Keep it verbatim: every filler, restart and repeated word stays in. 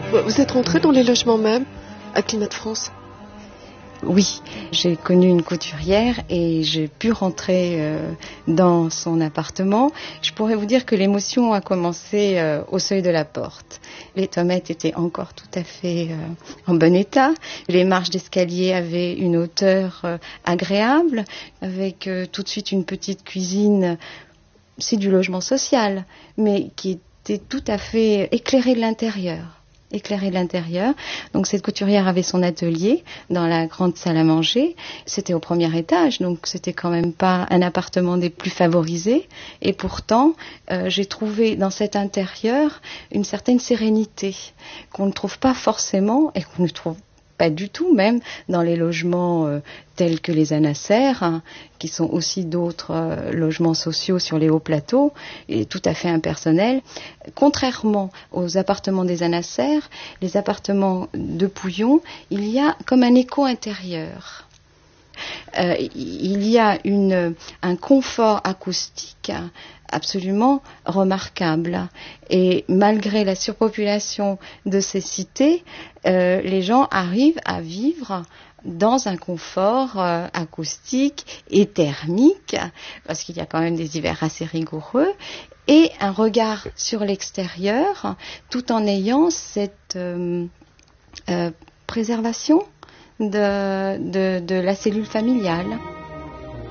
Vous êtes rentrée dans les logements même à Climat de France? Oui, j'ai connu une couturière et j'ai pu rentrer euh, dans son appartement. Je pourrais vous dire que l'émotion a commencé euh, au seuil de la porte. Les toilettes étaient encore tout à fait euh, en bon état. Les marches d'escalier avaient une hauteur euh, agréable, avec euh, tout de suite une petite cuisine. C'est du logement social, mais qui était tout à fait éclairée de l'intérieur. éclairer l'intérieur. Donc cette couturière avait son atelier dans la grande salle à manger. C'était au premier étage, donc c'était quand même pas un appartement des plus favorisés. Et pourtant, euh, j'ai trouvé dans cet intérieur une certaine sérénité qu'on ne trouve pas forcément et qu'on ne trouve pas du tout même dans les logements euh, tels que les anacères, hein, qui sont aussi d'autres euh, logements sociaux sur les hauts plateaux et tout à fait impersonnels. Contrairement aux appartements des anacères, les appartements de Pouillon, il y a comme un écho intérieur. Euh, il y a une, un confort acoustique absolument remarquable. Et malgré la surpopulation de ces cités, euh, les gens arrivent à vivre dans un confort euh, acoustique et thermique, parce qu'il y a quand même des hivers assez rigoureux, et un regard sur l'extérieur, tout en ayant cette euh, euh, préservation de, de, de la cellule familiale.